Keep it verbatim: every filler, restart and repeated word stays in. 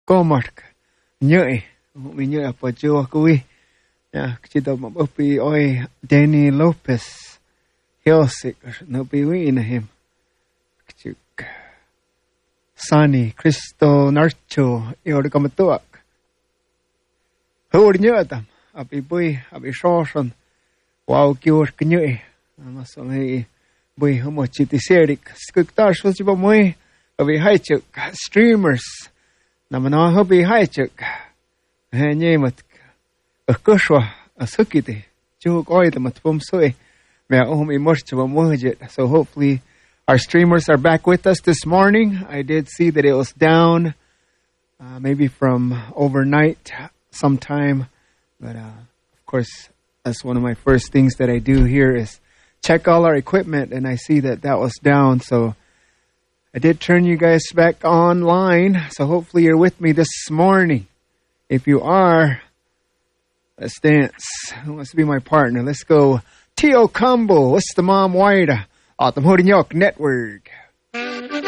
Comark. Nhơi. Mình nhơi ở chùa quý. Yeah, chỉ tao mà bị oi Danny Lopez. Hilsik. Nó bị uy na him. Chuk. Sunny. Cristo Narcho. Yêu được cầm tuak. Hữu nhựa tầm. À bị bùi. À bị sò son. Wow kêu cái nhựa. Mà xong hay. Bùi hông một chỉ tì xe địch. Skực ta số chỉ bà mùi. À bị hai chực. Streamers. Nà mà nó hông bị hai chực. Hè nhê mà. Ở cơ xoa. Ở sức kỳ tì. Chú coi tầm mà thùm xuôi. Mẹ ôm ý mốt cho bà mùi dịt. So hopefully our streamers are back with us this morning. I did see that it was down. Uh, maybe from overnight sometime. But uh, of course, that's one of my first things that I do here is check all our equipment, and I see that that was down. So I did turn you guys back online. So hopefully you're with me this morning. If you are, let's dance. Who wants to be my partner? Let's go. Tio Combo. What's the mom wide? Autumn Hoodin York Network.